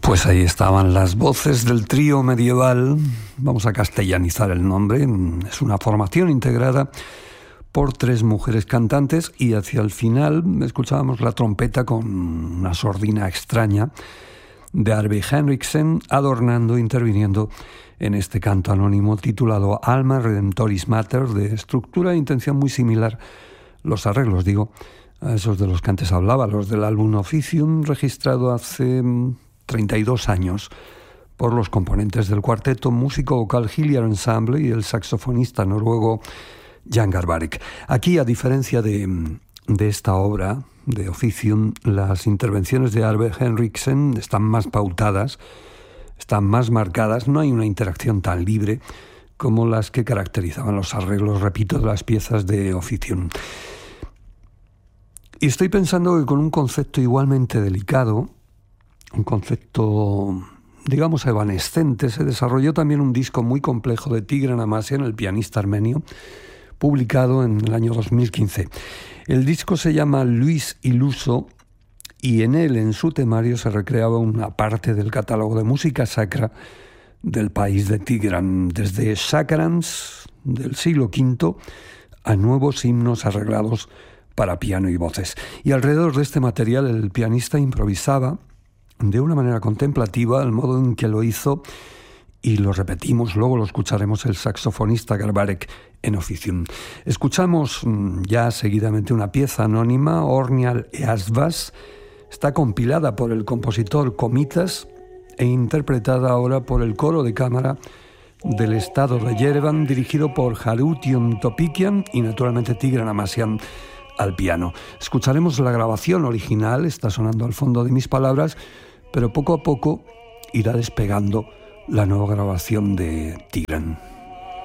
Pues ahí estaban las voces del trío medieval. Vamos a castellanizar el nombre. Es una formación integrada por 3 mujeres cantantes y hacia el final escuchábamos la trompeta con una sordina extraña de Arve Henriksen adornando, interviniendo en este canto anónimo titulado Alma Redemptoris Mater, de estructura e intención muy similar. Los arreglos, digo, a esos de los que antes hablaba, los del álbum Officium, registrado hace 32 años por los componentes del cuarteto músico vocal Hilliard Ensemble y el saxofonista noruego Jan Garbarek. Aquí, a diferencia de esta obra de Officium, las intervenciones de Arve Henriksen están más pautadas, están más marcadas, no hay una interacción tan libre como las que caracterizaban los arreglos, repito, de las piezas de Officium. Y estoy pensando que con un concepto igualmente delicado, un concepto, digamos, evanescente, se desarrolló también un disco muy complejo de Tigran Amassian, el pianista armenio, publicado en el año 2015. El disco se llama Luis Iluso y en él, en su temario, se recreaba una parte del catálogo de música sacra del país de Tigran, desde chakarams del siglo V a nuevos himnos arreglados para piano y voces. Y alrededor de este material el pianista improvisaba de una manera contemplativa, el modo en que lo hizo, y lo repetimos, luego lo escucharemos, el saxofonista Garbarek en Officium. Escuchamos ya seguidamente una pieza anónima, Ornial Easvas, está compilada por el compositor Komitas e interpretada ahora por el coro de cámara del estado de Yerevan, dirigido por Harutyun Topikian y naturalmente Tigran Amassian al piano. Escucharemos la grabación original, está sonando al fondo de mis palabras, pero poco a poco irá despegando la nueva grabación de Tigran.